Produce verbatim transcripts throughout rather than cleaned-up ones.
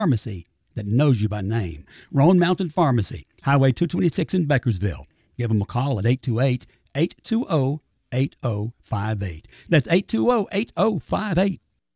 Pharmacy that knows you by name. Roan Mountain Pharmacy, Highway two twenty-six in Bakersville. Give them a call at eight two eight, eight two zero, eight zero five eight. That's eight two zero, eight zero five eight.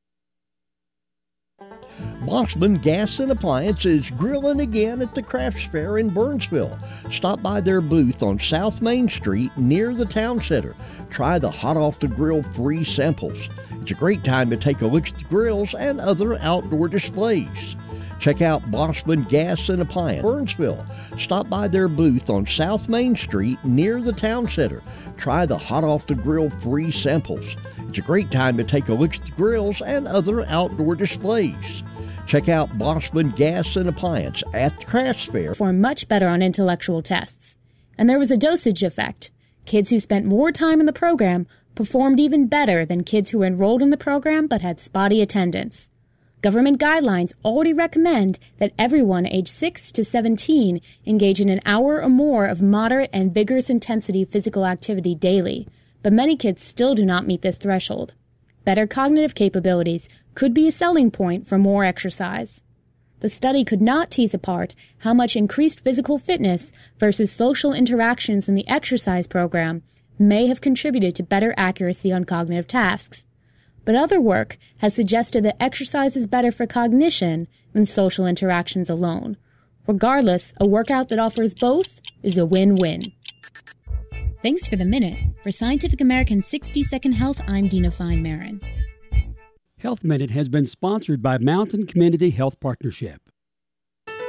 Mossman Gas and Appliance is grilling again at the Crafts Fair in Burnsville. Stop by their booth on South Main Street near the Town Center. Try the hot off the grill free samples. It's a great time to take a look at the grills and other outdoor displays. Check out Mossman Gas and Appliance, Burnsville. Stop by their booth on South Main Street near the Town Center. Try the hot off the grill free samples. It's a great time to take a look at the grills and other outdoor displays. Check out Mossman Gas and Appliance at the Crafts Fair. Performed much better on intellectual tests. And there was a dosage effect. Kids who spent more time in the program performed even better than kids who enrolled in the program but had spotty attendance. Government guidelines already recommend that everyone aged six to seventeen engage in an hour or more of moderate and vigorous intensity physical activity daily, but many kids still do not meet this threshold. Better cognitive capabilities could be a selling point for more exercise. The study could not tease apart how much increased physical fitness versus social interactions in the exercise program may have contributed to better accuracy on cognitive tasks. But other work has suggested that exercise is better for cognition than social interactions alone. Regardless, a workout that offers both is a win-win. Thanks for the minute. For Scientific American's sixty second Health, I'm Dina Fine-Marin. Health Minute has been sponsored by Mountain Community Health Partnership.